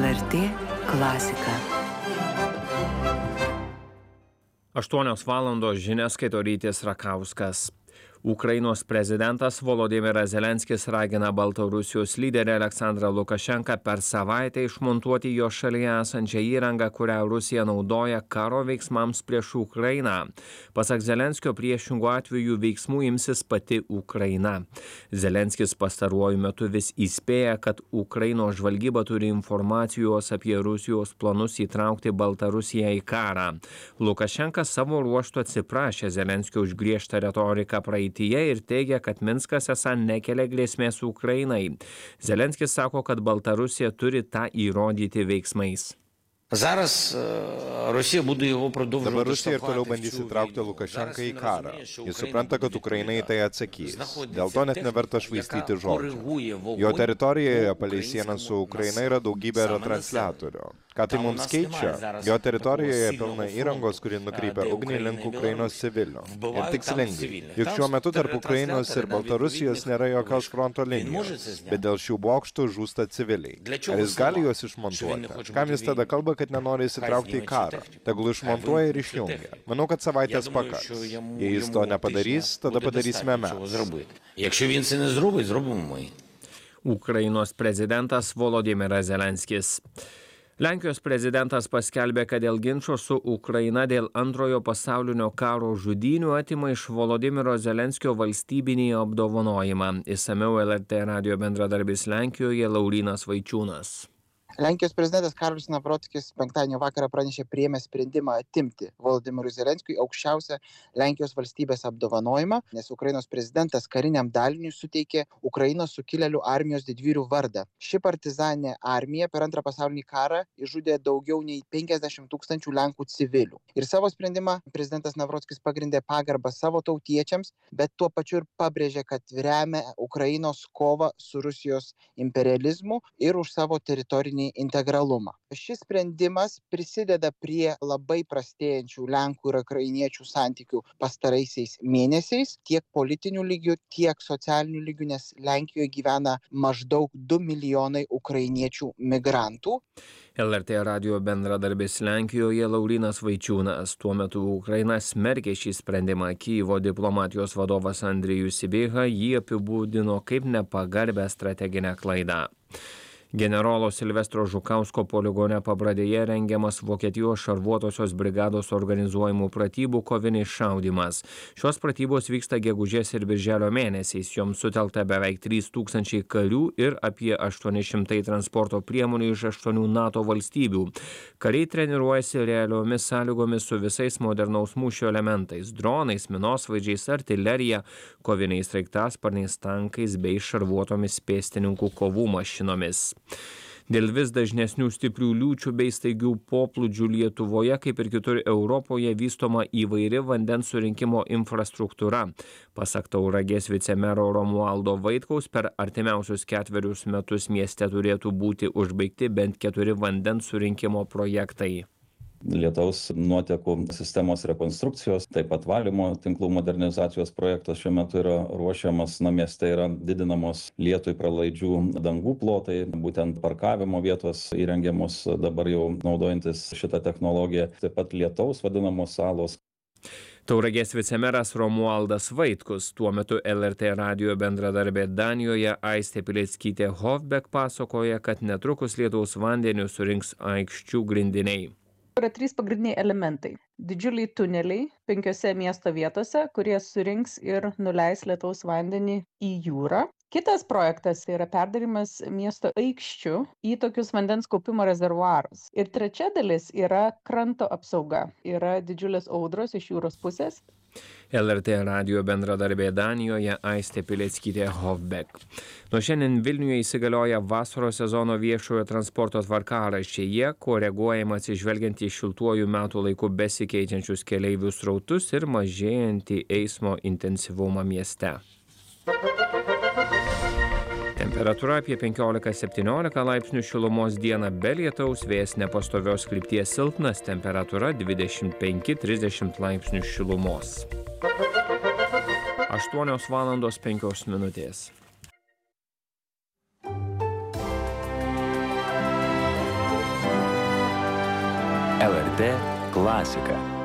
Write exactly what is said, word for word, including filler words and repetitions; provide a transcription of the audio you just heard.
er tė klasika. aštuonios valandos žinias skaito Rytis Rakauskas. Ukrainos prezidentas Volodymyras Zelenskis ragina Baltarusijos lyderį Aleksandrą Lukašenką per savaitę išmontuoti jo šalyje esančią įrangą, kurią Rusija naudoja karo veiksmams prieš Ukrainą. Pasak Zelenskio, priešingų atveju veiksmų imsis pati Ukraina. Zelenskis pastaruoju metu vis įspėja, kad Ukrainos žvalgyba turi informacijos apie Rusijos planus įtraukti Baltarusiją į karą. Lukašenka savo ruožtu atsiprašė Zelenskio už griežtą retoriką praeitį ir teigia, kad Minskas esą nekelia grėsmės Ukrainai. Zelenskis sako, kad Baltarusija turi tą įrodyti veiksmais. Dabar Rusija ir toliau bandys įtraukti Lukašenką į karą. Jis supranta, kad Ukraina į tai atsakys. Dėl to net neverta švaistyti žodžių. Jo teritorijoje palei sieną su Ukraina yra daugybė retransliatorių. Ką tai mums keičia? Jo teritorijoje pilna įrangos, kuri nukreipia ugnį link Ukrainos civilių. Ir tikslingai. Juk šiuo metu tarp Ukrainos ir Baltarusijos nėra jokios fronto linijos, bet dėl šių bokštų žūsta civiliai. Ar jis gali juos išmontuoti? Kam jis tada kalba, kad nenori įsitraukti į karą? Tegul išmontuoja ir išjungia. Manau, kad savaitės pakaks. Jei jis to nepadarys, tada padarysime mes. Ukrainos prezidentas Volodymyras Zelenskis. Lenkijos prezidentas paskelbė, kad dėl ginčo su Ukraina dėl antrojo pasaulinio karo žudynių atima iš Volodymyro Zelenskio valstybinį apdovanojimą. Išsamiau L R T radijo bendradarbis Lenkijoje Laurynas Vaičiūnas. Lenkijos prezidentas Karolis Nawrockis penktadienio vakarą pranešė priėmė sprendimą atimti Volodymyrui Zelenskiui aukščiausią Lenkijos valstybės apdovanojimą, nes Ukrainos prezidentas kariniam daliniui suteikė Ukrainos sukilėlių armijos didvyrių vardą. Ši partizaninė armija per antrą pasaulinį karą išžudė daugiau nei penkiasdešimt tūkstančių Lenkų civilių. Ir savo sprendimą prezidentas Nawrockis pagrindė pagarbą savo tautiečiams, bet tuo pačiu ir pabrėžė, kad remia Ukrainos kovą su Rusijos imperializmu ir už savo teritorinį integralumą. Šis sprendimas prisideda prie labai prastėjančių Lenkų ir ukrainiečių santykių pastaraisiais mėnesiais, tiek politinių lygių, tiek socialinių lygių, nes Lenkijoje gyvena maždaug du milijonai ukrainiečių migrantų. L R T radijo bendradarbis Lenkijoje Laurynas Vaičiūnas. Tuo metu Ukraina smerkė šį sprendimą. Kyjivo diplomatijos vadovas Andrijus Sybiha jį apibūdino kaip nepagarbę strateginę klaidą. Generolo Silvestro Žukausko poligone Pabradėje rengiamas Vokietijos šarvuotosios brigados organizuojamų pratybų kovinis šaudymas. Šios pratybos vyksta gegužės ir birželio mėnesiais. Joms sutelkta beveik trys tūkstančiai karių ir apie aštuoni šimtai transporto priemonių iš aštuonių NATO valstybių. Kariai treniruojasi realiomis sąlygomis su visais modernaus mūšio elementais – dronais, minosvaidžiais, artilerija, koviniais sraigtasparniais, tankais bei šarvuotomis pėstininkų kovų mašinomis. Dėl vis dažnesnių stiprių liūčių bei staigių poplūdžių Lietuvoje, kaip ir kitur Europoje, vystoma įvairi vandens surinkimo infrastruktūra. Pasak Tauragės vicemero Romualdo Vaitkaus, per artimiausius ketverius metus mieste turėtų būti užbaigti bent keturi vandens surinkimo projektai. Lietaus nuotekų sistemos rekonstrukcijos, taip pat valymo tinklų modernizacijos projektas šiuo metu yra ruošiamas. Na, mieste yra didinamos lietui pralaidžių dangų plotai, būtent parkavimo vietos įrengiamos dabar jau naudojantis šitą technologiją, taip pat lietaus vadinamos salos. Tauragės vicemeras Romualdas Vaitkus. Tuo metu L R T radijo bendradarbė Danijoje Aistė Pileckytė Hofbek pasakoja, kad netrukus lietaus vandenius surinks aikščių grindiniai. Yra trys pagrindiniai elementai. Didžiuliai tuneliai penkiose miesto vietose, kurie surinks ir nuleis lietaus vandenį į jūrą. Kitas projektas yra perdarimas miesto aikščių į tokius vandens kaupimo rezervuarus. Ir trečia dalis yra kranto apsauga. Yra didžiulės audros iš jūros pusės. L R T radijo bendradarbė Danijoje Aistė Pileckytė Hofbek. Nuo šiandien Vilniuje įsigalioja vasaros sezono viešojo transporto tvarkaraščiai. Jie koreguojama atsižvelgiant į šiltuoju metų laiku besikeičiančius keleivių srautus ir mažėjantį eismo intensyvumą mieste. Temperatūra apie penkiolika septyniolika laipsnių šilumos, dieną be lietaus, vėjas nepastovios krypties silpnas, temperatūra dvidešimt penki trisdešimt laipsnių šilumos. aštuonios valandos penkios minutės. L R T klasika.